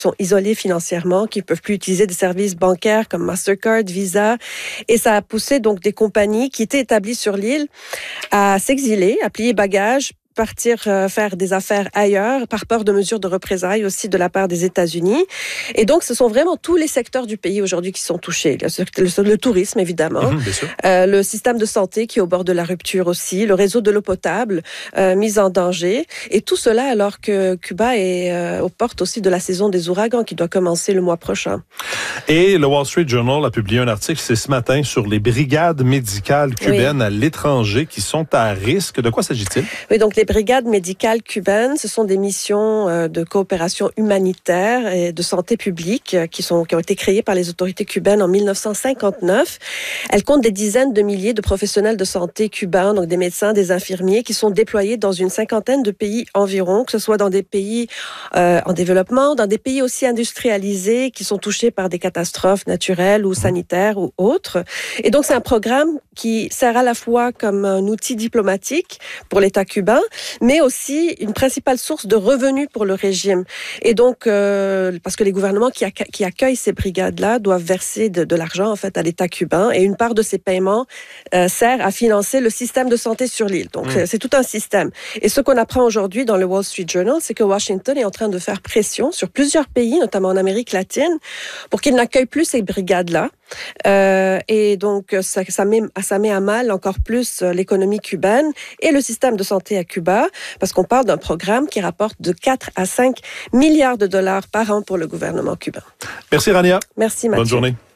sont isolés financièrement, qui ne peuvent plus utiliser des services bancaires comme Mastercard, Visa. Et ça a poussé donc des compagnies qui étaient établies sur l'île à s'exiler, à plier bagages, partir faire des affaires ailleurs par peur de mesures de représailles aussi de la part des États-Unis. Et donc, ce sont vraiment tous les secteurs du pays aujourd'hui qui sont touchés. Le tourisme, évidemment. Bien sûr. Le système de santé qui est au bord de la rupture aussi. Le réseau de l'eau potable mis en danger. Et tout cela alors que Cuba est aux portes aussi de la saison des ouragans qui doit commencer le mois prochain. Et le Wall Street Journal a publié un article, c'est ce matin, sur les brigades médicales cubaines à l'étranger qui sont à risque. De quoi s'agit-il? Oui, donc les brigades médicales cubaines, ce sont des missions de coopération humanitaire et de santé publique qui ont été créées par les autorités cubaines en 1959. Elles comptent des dizaines de milliers de professionnels de santé cubains, donc des médecins, des infirmiers, qui sont déployés dans une cinquantaine de pays environ, que ce soit dans des pays en développement, dans des pays aussi industrialisés qui sont touchés par des catastrophes naturelles ou sanitaires ou autres. Et donc, c'est un programme qui sert à la fois comme un outil diplomatique pour l'État cubain, mais aussi une principale source de revenus pour le régime. Et donc, parce que les gouvernements qui accueillent ces brigades-là doivent verser de l'argent en fait à l'État cubain, et une part de ces paiements sert à financer le système de santé sur l'île. Donc, c'est tout un système. Et ce qu'on apprend aujourd'hui dans le Wall Street Journal, c'est que Washington est en train de faire pression sur plusieurs pays, notamment en Amérique latine, pour qu'ils n'accueillent plus ces brigades-là. Et donc, ça met à mal encore plus l'économie cubaine et le système de santé à Cuba, parce qu'on parle d'un programme qui rapporte de 4 à 5 milliards de dollars par an pour le gouvernement cubain. Merci, Rania. Merci, Mathieu. Bonne journée.